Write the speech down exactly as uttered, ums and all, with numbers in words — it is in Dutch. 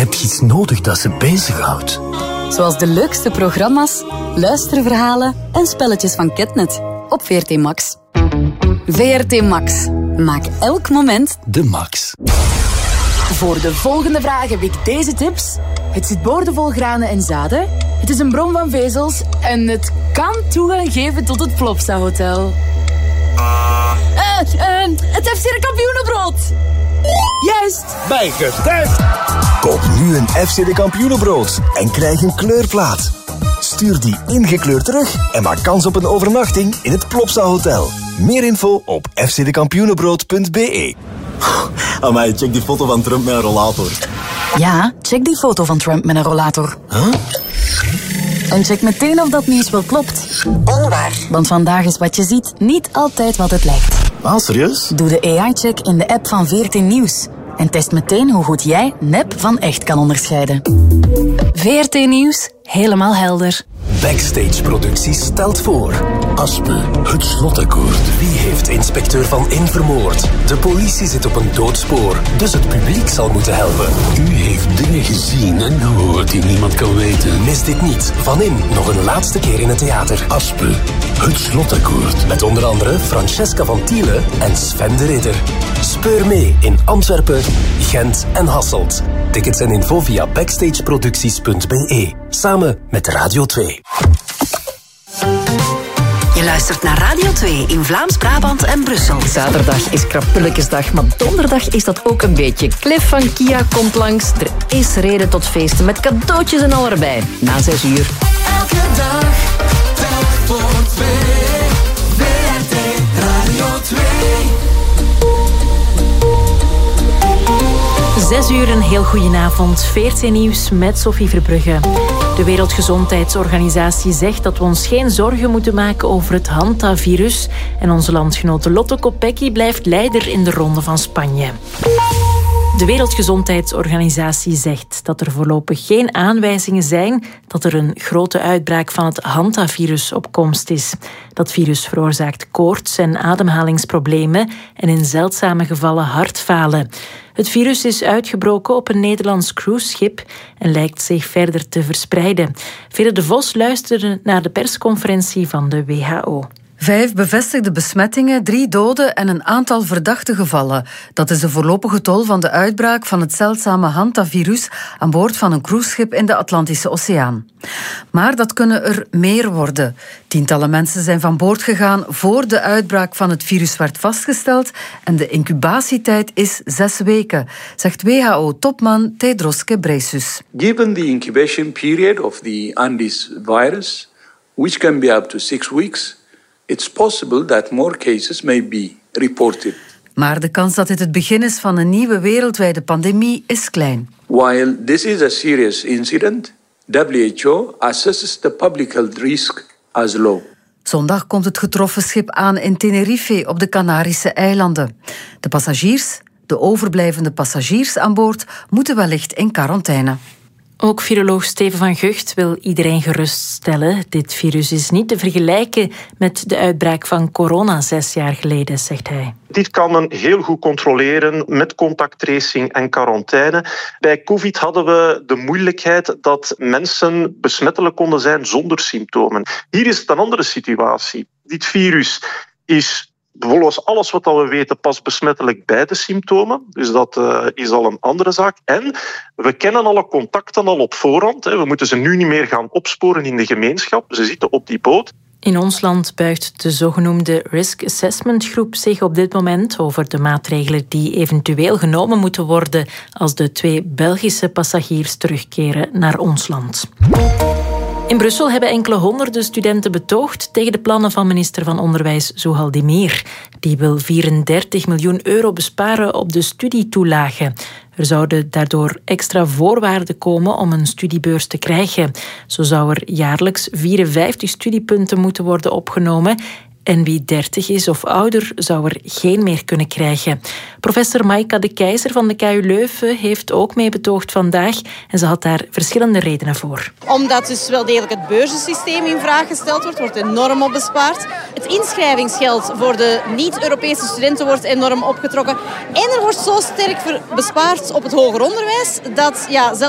heb je iets nodig dat ze bezighoudt. Zoals de leukste programma's, luisterverhalen en spelletjes van Ketnet op V R T Max. V R T Max. Maak elk moment de max. Voor de volgende vraag heb ik deze tips. Het zit boordevol granen en zaden. Het is een bron van vezels. En het kan toegang geven tot het Plopsa Hotel. Uh, uh, het F C de Kampioenenbrood. Juist. Bijgetuigd. Koop nu een F C de Kampioenenbrood en krijg een kleurplaat. Stuur die ingekleurd terug en maak kans op een overnachting in het Plopsa Hotel. Meer info op f c de kampioenenbrood punt b e. Amai, check die foto van Trump met een rollator. Ja, check die foto van Trump met een rollator. Huh? En check meteen of dat nieuws wel klopt. Onwaar. Want vandaag is wat je ziet niet altijd wat het lijkt. Ah, serieus? Doe de A I-check in de app van V R T Nieuws. En test meteen hoe goed jij nep van echt kan onderscheiden. V R T Nieuws, helemaal helder. Backstage Producties stelt voor Aspe, het slotakkoord. Wie heeft inspecteur Van In vermoord? De politie zit op een doodspoor, dus het publiek zal moeten helpen. U heeft dingen gezien en gehoord die niemand kan weten. Mis dit niet. Van In nog een laatste keer in het theater. Aspe, het slotakkoord. Met onder andere Francesca van Tiele en Sven de Ridder. Speur mee in Antwerpen, Gent en Hasselt. Tickets en info via backstageproducties punt b e. Samen met Radio twee. Je luistert naar Radio twee in Vlaams-Brabant en Brussel. Zaterdag is Krapulletjesdag, maar donderdag is dat ook een beetje. Cliff van Kia komt langs. Er is reden tot feesten met cadeautjes en al erbij. Na zes uur. Elke dag, telk voor twee. V R T Radio twee. Zes uur, een heel goedenavond. V R T Nieuws met Sophie Verbrugge. De Wereldgezondheidsorganisatie zegt dat we ons geen zorgen moeten maken over het hantavirus. En onze landgenote Lotte Kopecky blijft leider in de Ronde van Spanje. De Wereldgezondheidsorganisatie zegt dat er voorlopig geen aanwijzingen zijn dat er een grote uitbraak van het hantavirus op komst is. Dat virus veroorzaakt koorts en ademhalingsproblemen en in zeldzame gevallen hartfalen. Het virus is uitgebroken op een Nederlands cruiseschip en lijkt zich verder te verspreiden. Veerle de Vos luisterde naar de persconferentie van de W H O. Vijf bevestigde besmettingen, drie doden en een aantal verdachte gevallen. Dat is de voorlopige tol van de uitbraak van het zeldzame hantavirus aan boord van een cruiseschip in de Atlantische Oceaan. Maar dat kunnen er meer worden. Tientallen mensen zijn van boord gegaan voor de uitbraak van het virus werd vastgesteld en de incubatietijd is zes weken, zegt W H O-topman Tedros Ghebreyesus. Given the incubation period of the Andes virus, which can be up to six weeks, it's possible that more cases may be reported. Maar de kans dat dit het begin is van een nieuwe wereldwijde pandemie is klein. While this is a serious incident, W H O assesses the public health risk as low. Zondag komt het getroffen schip aan in Tenerife op de Canarische eilanden. De passagiers, de overblijvende passagiers aan boord, moeten wellicht in quarantaine. Ook viroloog Steven van Gucht wil iedereen geruststellen. Dit virus is niet te vergelijken met de uitbraak van corona zes jaar geleden, zegt hij. Dit kan men heel goed controleren met contacttracing en quarantaine. Bij COVID hadden we de moeilijkheid dat mensen besmettelijk konden zijn zonder symptomen. Hier is het een andere situatie. Dit virus is volgens alles wat we weten pas besmettelijk bij de symptomen. Dus dat uh, is al een andere zaak. En we kennen alle contacten al op voorhand. Hè. We moeten ze nu niet meer gaan opsporen in de gemeenschap. Ze zitten op die boot. In ons land buigt de zogenoemde Risk Assessment Groep zich op dit moment over de maatregelen die eventueel genomen moeten worden als de twee Belgische passagiers terugkeren naar ons land. In Brussel hebben enkele honderden studenten betoogd tegen de plannen van minister van Onderwijs Zouhal Demir. Die wil vierendertig miljoen euro besparen op de studietoelagen. Er zouden daardoor extra voorwaarden komen om een studiebeurs te krijgen. Zo zou er jaarlijks vierenvijftig studiepunten moeten worden opgenomen. En wie dertig is of ouder zou er geen meer kunnen krijgen. Professor Maika de Keizer van de K U Leuven heeft ook mee betoogd vandaag. En ze had daar verschillende redenen voor. Omdat dus wel degelijk het beurzensysteem in vraag gesteld wordt, wordt enorm op bespaard. Het inschrijvingsgeld voor de niet-Europese studenten wordt enorm opgetrokken. En er wordt zo sterk bespaard op het hoger onderwijs dat ja, zelfs